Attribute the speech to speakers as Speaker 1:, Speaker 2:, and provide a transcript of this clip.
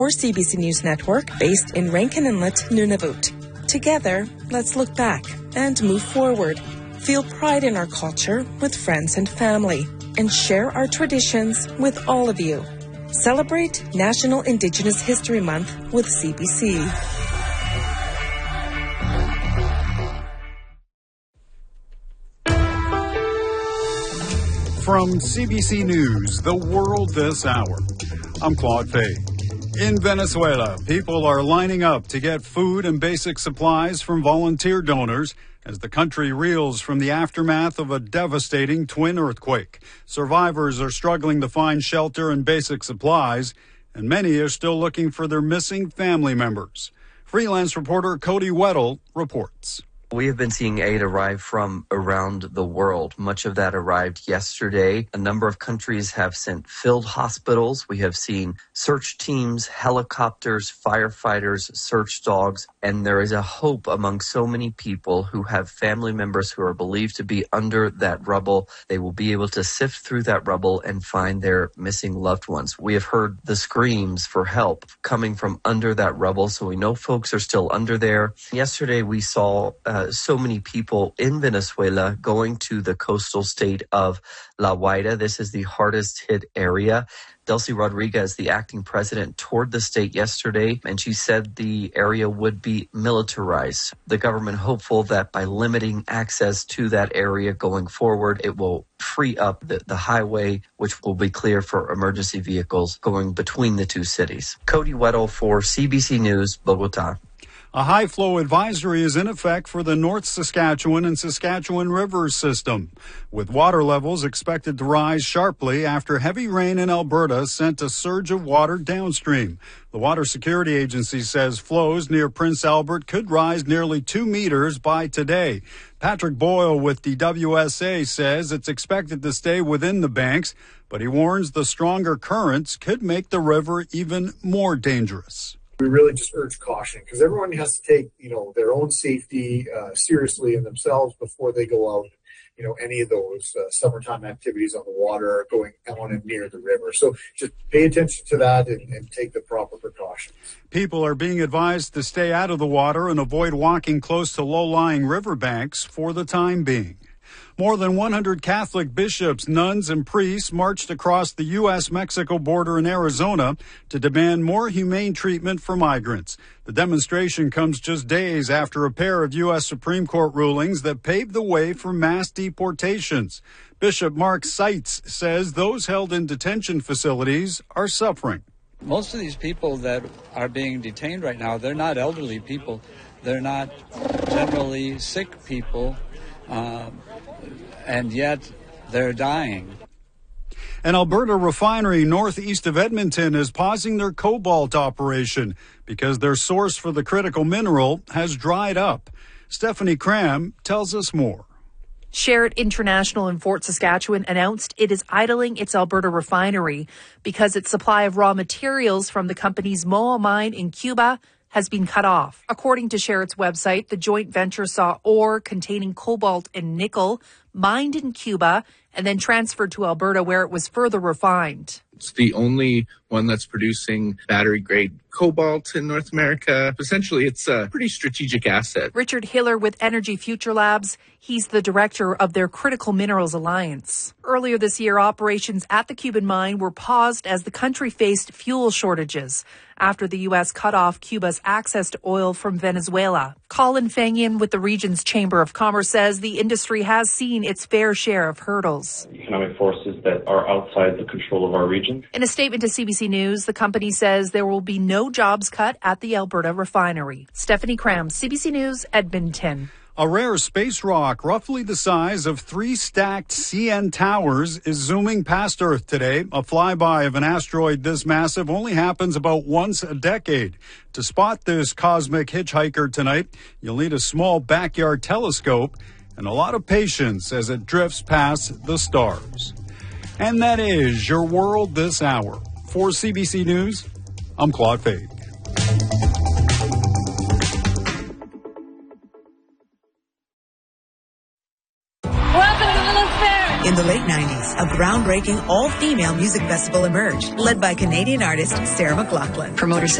Speaker 1: or CBC News Network based in Rankin Inlet, Nunavut. Together, let's look back and move forward. Feel pride in our culture with friends and family, and share our traditions with all of you. Celebrate National Indigenous History Month with CBC.
Speaker 2: From CBC News, The World This Hour, I'm Claude Fay. In Venezuela, people are lining up to get food and basic supplies from volunteer donors as the country reels from the aftermath of a devastating twin earthquake. Survivors are struggling to find shelter and basic supplies, and many are still looking for their missing family members. Freelance reporter Cody Weddle reports.
Speaker 3: We have been seeing aid arrive from around the world. Much of that arrived yesterday. A number of countries have sent filled hospitals. We have seen search teams, helicopters, firefighters, search dogs, and there is a hope among so many people who have family members who are believed to be under that rubble. They will be able to sift through that rubble and find their missing loved ones. We have heard the screams for help coming from under that rubble, so we know folks are still under there. Yesterday we saw so many people in Venezuela going to the coastal state of La Guaira. This is the hardest hit area. Delcy Rodriguez, the acting president, toured the state yesterday, and she said the area would be militarized. The government hopeful that by limiting access to that area going forward, it will free up the highway, which will be clear for emergency vehicles going between the two cities. Cody Weddle for CBC News, Bogota.
Speaker 2: A high-flow advisory is in effect for the North Saskatchewan and Saskatchewan River system, with water levels expected to rise sharply after heavy rain in Alberta sent a surge of water downstream. The Water Security Agency says flows near Prince Albert could rise nearly 2 meters by today. Patrick Boyle with the WSA says it's expected to stay within the banks, but he warns the stronger currents could make the river even more dangerous.
Speaker 4: We really just urge caution because everyone has to take, their own safety seriously in themselves before they go out, any of those summertime activities on the water going on and near the river. So just pay attention to that and take the proper precautions.
Speaker 2: People are being advised to stay out of the water and avoid walking close to low-lying riverbanks for the time being. More than 100 Catholic bishops, nuns, and priests marched across the U.S.-Mexico border in Arizona to demand more humane treatment for migrants. The demonstration comes just days after a pair of U.S. Supreme Court rulings that paved the way for mass deportations. Bishop Mark Seitz says those held in detention facilities are suffering.
Speaker 5: Most of these people that are being detained right now, they're not elderly people. They're not generally sick people. And yet they're dying.
Speaker 2: An Alberta refinery northeast of Edmonton is pausing their cobalt operation because their source for the critical mineral has dried up. Stephanie Cram tells us more.
Speaker 6: Sherritt International in Fort Saskatchewan announced it is idling its Alberta refinery because its supply of raw materials from the company's Moa mine in Cuba has been cut off. According to Sherritt's website, the joint venture saw ore containing cobalt and nickel mined in Cuba and then transferred to Alberta, where it was further refined.
Speaker 7: It's the only one that's producing battery-grade cobalt in North America. Essentially, it's a pretty strategic asset.
Speaker 6: Richard Hiller with Energy Future Labs, he's the director of their Critical Minerals Alliance. Earlier this year, operations at the Cuban mine were paused as the country faced fuel shortages after the U.S. cut off Cuba's access to oil from Venezuela. Colin Fangian with the region's Chamber of Commerce says the industry has seen its fair share of hurdles.
Speaker 8: Economic forces that are outside the control of our region.
Speaker 6: In a statement to CBC News, the company says there will be no jobs cut at the Alberta refinery. Stephanie Cram, CBC News, Edmonton.
Speaker 2: A rare space rock, roughly the size of 3 stacked CN towers, is zooming past Earth today. A flyby of an asteroid this massive only happens about once a decade. To spot this cosmic hitchhiker tonight, you'll need a small backyard telescope and a lot of patience as it drifts past the stars. And that is your world this hour. For CBC News, I'm Claude Fade.
Speaker 9: In the late 90s, a groundbreaking all-female music festival emerged, led by Canadian artist Sarah McLachlan.
Speaker 10: Promoters